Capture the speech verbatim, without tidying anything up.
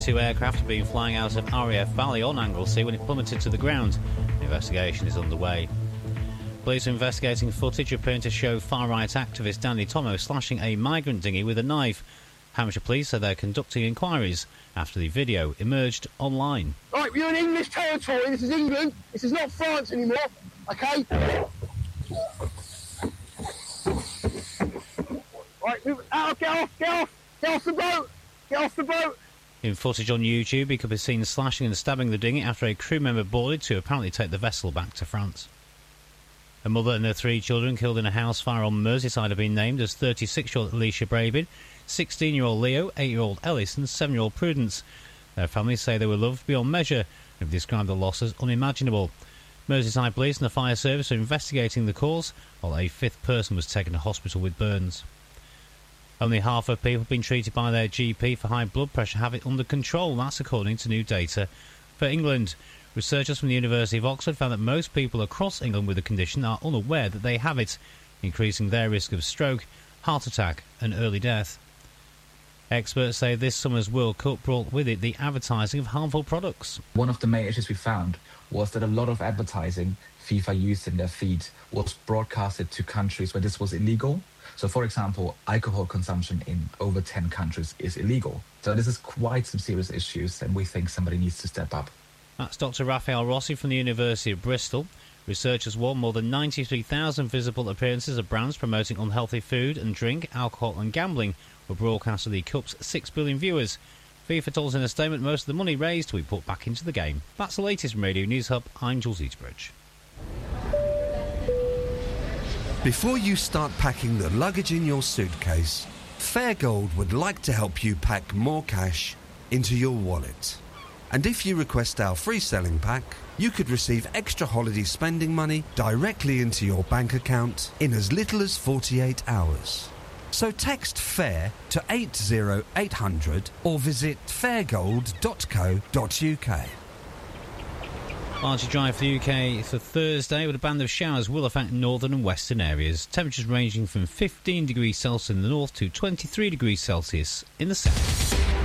Two aircraft have been flying out of R A F Valley on Anglesey when it plummeted to the ground. The investigation is underway. Police are investigating footage appearing to show far-right activist Danny Tomo slashing a migrant dinghy with a knife. Hampshire Police say they're conducting inquiries after the video emerged online. Right, we're in English territory. This is England. This is not France anymore. Okay? Right, move out. Get off, get off. Get off the boat. Get off the boat. In footage on YouTube, he could be seen slashing and stabbing the dinghy after a crew member boarded to apparently take the vessel back to France. A mother and her three children killed in a house fire on Merseyside have been named as thirty-six-year-old Alicia Brabin, sixteen-year-old Leo, eight-year-old Ellis and seven-year-old Prudence. Their families say they were loved beyond measure and have described the loss as unimaginable. Merseyside Police and the fire service are investigating the cause, while a fifth person was taken to hospital with burns. Only half of people being treated by their G P for high blood pressure have it under control. That's according to new data for England. Researchers from the University of Oxford found that most people across England with the condition are unaware that they have it, increasing their risk of stroke, heart attack and early death. Experts say this summer's World Cup brought with it the advertising of harmful products. One of the main issues we found was that a lot of advertising FIFA used in their feed was broadcasted to countries where this was illegal. So, for example, alcohol consumption in over ten countries is illegal. So this is quite some serious issues, and we think somebody needs to step up. That's Doctor Raphael Rossi from the University of Bristol. Researchers warn more than ninety-three thousand visible appearances of brands promoting unhealthy food and drink, alcohol and gambling were broadcast to the Cup's six billion viewers. FIFA told us in a statement most of the money raised will be put back into the game. That's the latest from Radio News Hub. I'm Jules Eastbridge. Before you start packing the luggage in your suitcase, Fairgold would like to help you pack more cash into your wallet. And if you request our free selling pack, you could receive extra holiday spending money directly into your bank account in as little as forty-eight hours. So text FAIR to eight zero eight hundred or visit fairgold dot co dot uk. Largely dry for the U K for Thursday, but a band of showers will affect northern and western areas. Temperatures ranging from fifteen degrees Celsius in the north to twenty-three degrees Celsius in the south.